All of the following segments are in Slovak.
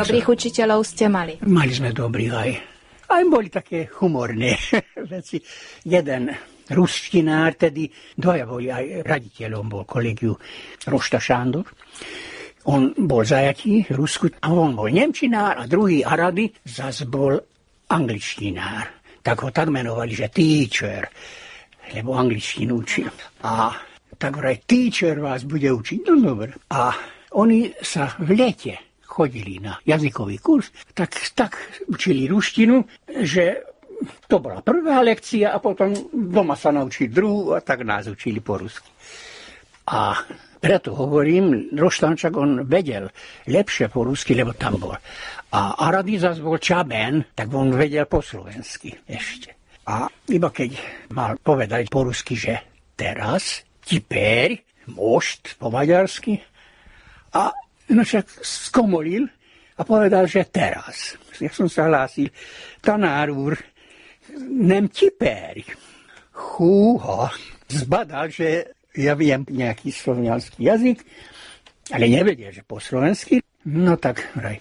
Dobrých učiteľov ste mali? Mali sme dobrých aj. Aj boli také humorné veci. Jeden ruštinár, tedy dvaja boli aj raditeľom, bol kolegiu Rošta Šándor. On bol zajatý v Rusku, a on bol nemčinár a druhý Arady zas bol angličtinár. Tak ho tak menovali, že teacher, lebo angličtinu učil. A tak vraj teacher vás bude učiť. No dobre. A oni sa v lete chodili na jazykový kurz, tak učili ruštinu, že to bola prvá lekcia a potom doma sa naučili druhú a tak nás učili po rusky. A preto hovorím, Roštančak, on vedel lepšie po rusky, lebo tam bol. A Arady zas bol Čaben, tak on vedel po slovensky ešte. A iba keď mal povedať po rusky, že teraz, tipeň, mošt po maďarsky, a no však skomolil a povedal, že teraz. Ja som sa hlásil, tanár úr, nem tipeň. Húha, zbadal, že ja viem nejaký slovňanský jazyk, ale nevedel, že po slovensky. No tak vraj,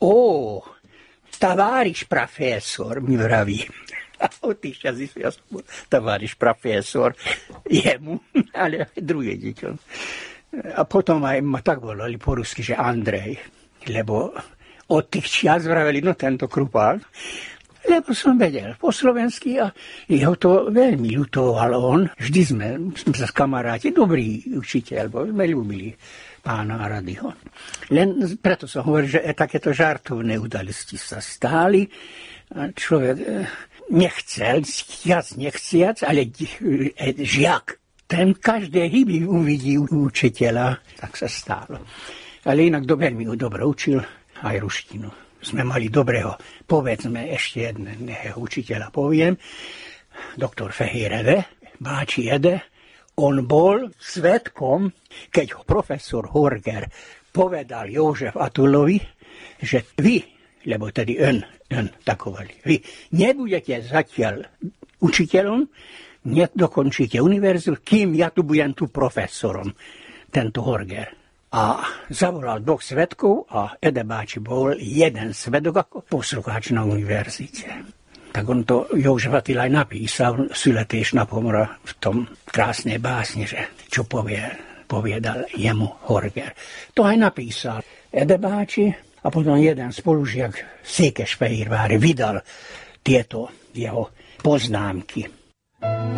taváriš profesor, mi vraví. A od tých časí ja som bol taváriš profesor jemu, ale aj druhé deťom. A potom aj ma tak volali po rusky, že Andrej, lebo od tých čias vraveli, no tento krupák. Lebo som vedel po slovensky a jeho to veľmi ľutoval on. Vždy sme sa kamaráti, dobrý učiteľ, bo sme ľúbili pána Aradyho. Len preto som hovoril, že takéto žartovné udalosti sa stáli. Človek nechcel, nechciac, ale žiak. Ten každé hyby uvidí učiteľa, tak sa stálo. Ale inak veľmi dobre učil aj ruštinu. Sme mali dobrého, povedzme ešte jedného učiteľa, poviem, doktor Fehérede, Báči Ede. On bol svedkom, keď profesor Horger povedal József Atulovi, že vy, lebo tedy ön takovali, vy nebudete zatiaľ učiteľom, nedokončíte univerzitu, kým ja tu budem tu profesorom, tento Horger. A zavolal dvoch svedkov a Ede Báči bol jeden svedok ako poslucháč na univerzite. Tak on to József Attila aj napísal, Születés napomra v tom krásnej básni, že čo povedal jemu Horger. To aj napísal Ede Báči a potom jeden spolužiak Székesfehérvári vydal tieto jeho poznámky.